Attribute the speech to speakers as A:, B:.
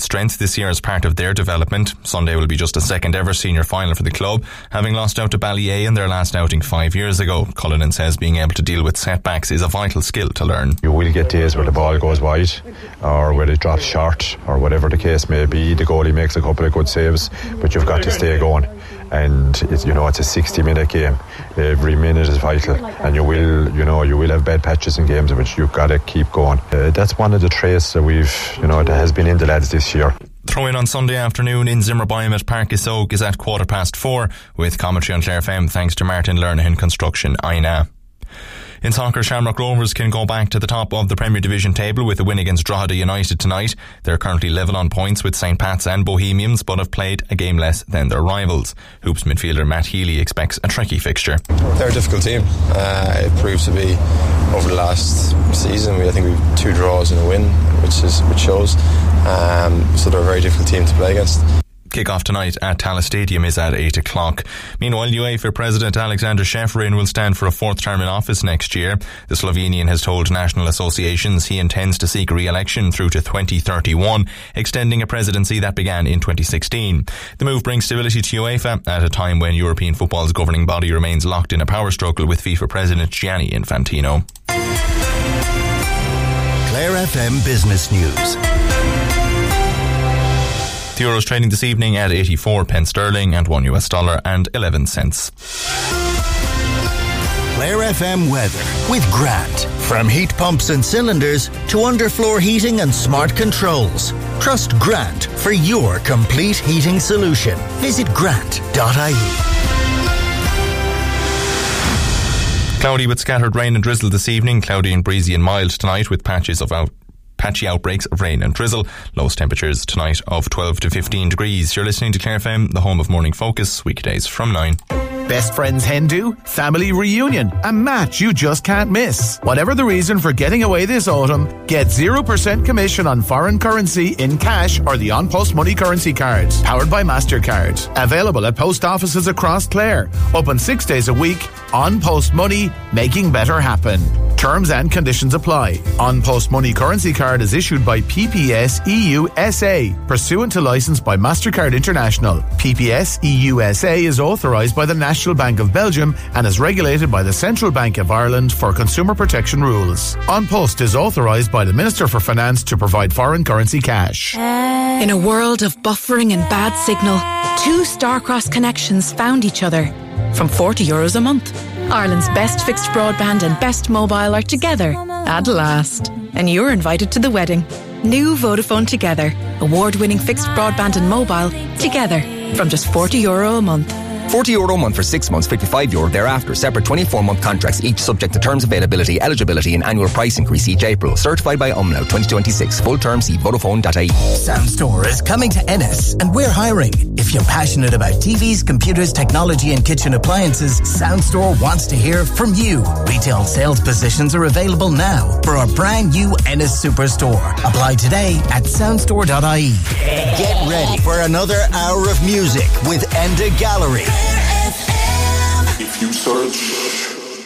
A: strength this year as part of their development. Sunday will be just a second ever senior final for the club, having lost out to Ballyea in their last outing 5 years ago. Cullinan says being able to deal with setbacks is a vital skill to learn.
B: You will get days where the ball goes wide or where it drops short or whatever the case may be. The goalie makes a couple of good saves, but you've got to stay going. And it's a 60-minute game. Every minute is vital, and you will have bad patches in games, but you've got to keep going. That's one of the traits that that has been in the lads this year.
A: Throw in on Sunday afternoon in Zimmerbeim at Park Isoke is at 4:15 with commentary on Clare FM thanks to Martin Lernahan Construction Aina. In soccer, Shamrock Rovers can go back to the top of the Premier Division table with a win against Drogheda United tonight. They're currently level on points with St. Pat's and Bohemians, but have played a game less than their rivals. Hoops midfielder Matt Healy expects a tricky fixture.
C: They're a difficult team. It proves to be over the last season. I think we've 2 draws and a win, which shows. So they're a very difficult team to play against.
A: Kick-off tonight at Tallaght Stadium is at 8 o'clock. Meanwhile, UEFA President Alexander Šefčovič will stand for a 4th term in office next year. The Slovenian has told national associations he intends to seek re-election through to 2031, extending a presidency that began in 2016. The move brings stability to UEFA at a time when European football's governing body remains locked in a power struggle with FIFA President Gianni Infantino.
D: Clare FM Business News.
A: The euro's trading this evening at 84 pence sterling and $1 and 11 cents.
D: Clare FM weather with Grant. From heat pumps and cylinders to underfloor heating and smart controls. Trust Grant for your complete heating solution. Visit grant.ie.
A: Cloudy with scattered rain and drizzle this evening. Cloudy and breezy and mild tonight with patchy outbreaks of rain and drizzle. Lowest temperatures tonight of 12 to 15 degrees. You're listening to Clare FM, the home of Morning Focus, weekdays from 9.
E: Best friends hen do, family reunion, a match you just can't miss. Whatever the reason for getting away this autumn, get 0% commission on foreign currency in cash or the On Post Money currency cards, powered by MasterCard. Available at post offices across Clare. Open 6 days a week. On Post Money, making better happen. Terms and conditions apply. On Post Money currency card is issued by PPS EU SA, pursuant to licence by MasterCard International. PPS EU SA is authorised by the National Bank of Belgium and is regulated by the Central Bank of Ireland for consumer protection rules. On Post is authorised by the Minister for Finance to provide foreign currency cash.
F: In a world of buffering and bad signal, 2 Starcross connections found each other. From €40 a month. Ireland's best fixed broadband and best mobile are together at last. And you're invited to the wedding. New Vodafone Together. Award-winning fixed broadband and mobile together from just €40 a month.
G: €40 a month for 6 months, €55 thereafter. Separate 24-month contracts, each subject to terms, availability, eligibility and annual price increase each April. Certified by Umlaut 2026. Full term, see Vodafone.ie.
H: Soundstore is coming to Ennis and we're hiring. If you're passionate about TVs, computers, technology and kitchen appliances, Soundstore wants to hear from you. Retail sales positions are available now for our brand new Ennis Superstore. Apply today at soundstore.ie.
D: Get ready for another hour of music with Enda Gallery.
I: If you search